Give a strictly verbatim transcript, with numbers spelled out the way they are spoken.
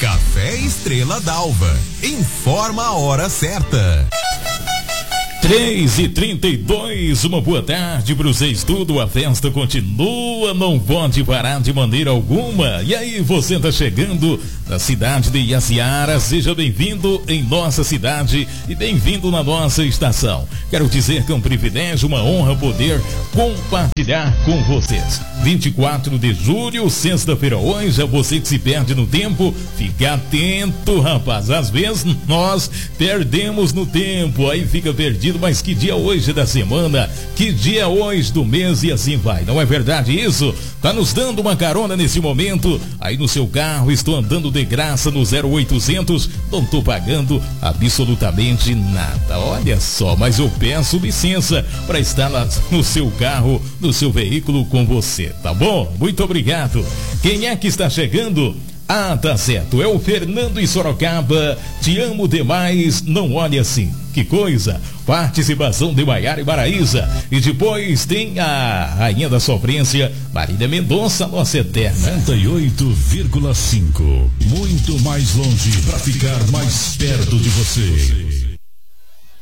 Café Estrela d'Alva. Informa a hora certa. três e trinta e dois, uma boa tarde para vocês tudo, a festa continua, não pode parar de maneira alguma. E aí, você tá chegando na cidade de Iaciara, seja bem-vindo em nossa cidade e bem-vindo na nossa estação. Quero dizer que é um privilégio, uma honra poder compartilhar com vocês. vinte e quatro de julho, sexta-feira hoje, é você que se perde no tempo, fica atento, rapaz, às vezes nós perdemos no tempo, aí fica perdido. Mas que dia hoje da semana, que dia hoje do mês e assim vai, não é verdade isso? Tá nos dando uma carona nesse momento, aí no seu carro, estou andando de graça no zero oitocentos, não tô pagando absolutamente nada, olha só, mas eu peço licença para estar lá no seu carro, no seu veículo com você, tá bom? Muito obrigado. Quem é que está chegando? Ah, tá certo, é o Fernando em Sorocaba, te amo demais, não olhe assim, que coisa, participação de Maiara e Maraísa, e depois tem a rainha da sofrência, Marília Mendonça, nossa eterna. noventa e oito vírgula cinco, muito mais longe para ficar mais perto de você.